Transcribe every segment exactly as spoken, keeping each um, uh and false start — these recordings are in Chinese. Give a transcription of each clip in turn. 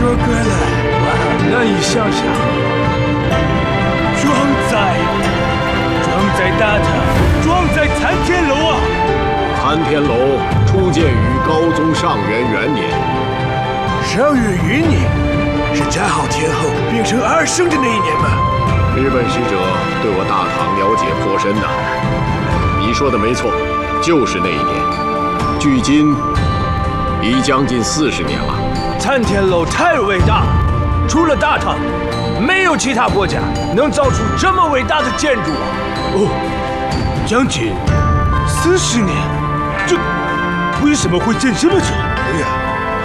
么个来？难以想象。庄在，庄在大唐，庄在参天楼啊！ 参天楼初建于高宗上元元年。 上元元年是嘉浩天后变成二圣的那一年吗？ 日本使者对我大唐了解颇深呐。你说的没错，就是那一年。距今已将近四十年了。 参天楼太伟大，除了大唐，没有其他国家能造出这么伟大的建筑啊！哦，将近四十年，这为什么会建这么久？对呀， 啊，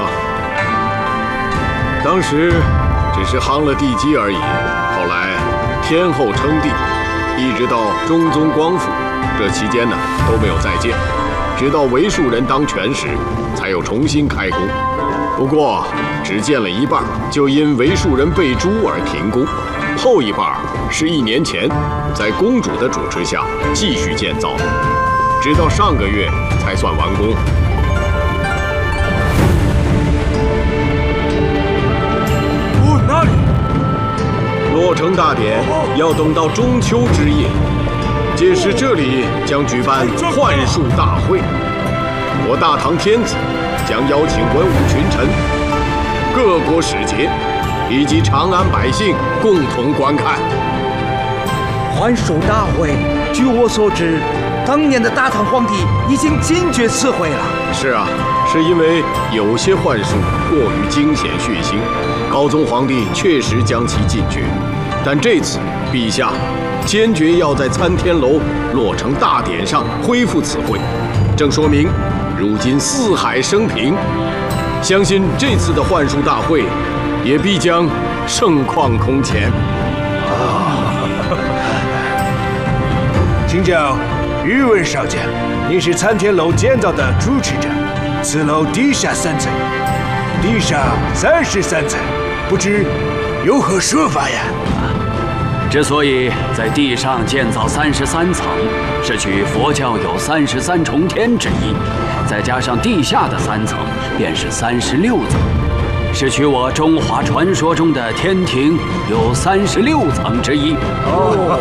当时只是夯了地基而已。后来天后称帝，一直到中宗光复，这期间呢都没有再建，直到韦树人当权时，才又重新开工。不过只建了一半，就因韦树人被诛而停工。后一半是一年前，在公主的主持下继续建造，直到上个月才算完工。 哦，那里落成大典要等到中秋之夜，届时这里将举办幻术大会，我大唐天子将邀请文武群臣、各国使节以及长安百姓共同观看。 幻术大会，据我所知，当年的大唐皇帝已经禁绝此会了。 是啊，是因为有些幻术过于惊险血腥，高宗皇帝确实将其禁绝。但这次陛下坚决要在参天楼落成大典上恢复此会，正说明如今四海升平，相信这次的幻术大会也必将盛况空前。 啊！请教宇文少将，您是参天楼建造的主持者，此楼地下三层，地上三十三层，不知有何说法呀？ 之所以在地上建造三十三层，是取佛教有三十三重天之意，再加上地下的三层，便是三十六层，是取我中华传说中的天庭有三十六层之意。 哦，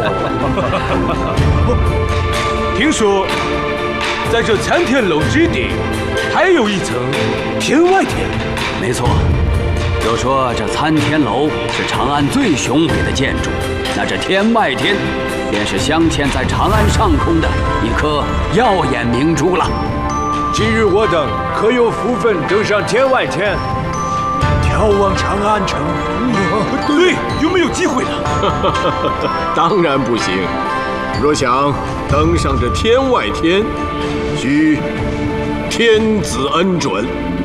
听说在这参天楼之顶，还有一层天外天。 没错。若说这参天楼是长安最雄伟的建筑，那这天外天便是镶嵌在长安上空的一颗耀眼明珠了。 今日我等可有福分登上天外天，眺望长安城？对，有没有机会呢？ 当然不行。若想登上这天外天，需天子恩准。